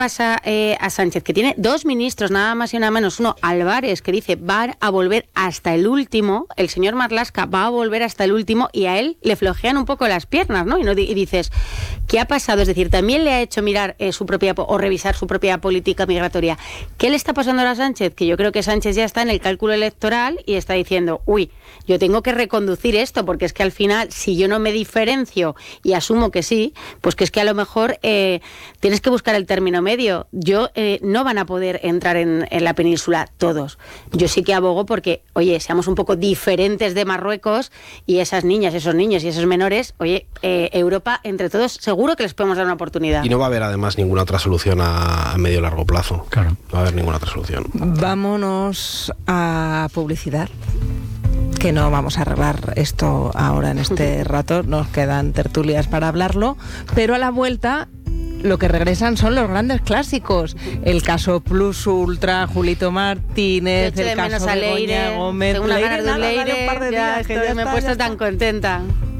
pasa a Sánchez, que tiene 2 ministros, nada más y nada menos. Uno, Álvarez, que dice va a volver hasta el último. El señor Marlaska va a volver hasta el último y a él le flojean un poco las piernas, ¿no? Y dices, ¿qué ha pasado? Es decir, también le ha hecho mirar su propia o revisar su propia política migratoria. ¿Qué le está pasando ahora a Sánchez? Que yo creo que Sánchez ya está en el cálculo electoral y está diciendo, uy, yo tengo que reconducir esto, porque es que al final, si yo no me diferencio y asumo que sí, pues que es que a lo mejor tienes que buscar el término medio. No van a poder entrar en la península todos. Yo sí que abogo porque, oye, seamos un poco diferentes de Marruecos y esas niñas, esos niños y esos menores, oye, Europa, entre todos, seguro que les podemos dar una oportunidad. Y no va a haber además ninguna otra solución a medio y largo plazo. Claro. No va a haber ninguna otra solución. Vámonos a publicidad. Que no vamos a arreglar esto ahora en este rato, nos quedan tertulias para hablarlo, pero a la vuelta lo que regresan son los grandes clásicos. El caso Plus Ultra, Julito Martínez, el caso Begoña Gómez. Tengo una ganas de un Leire, me he puesto tan contenta.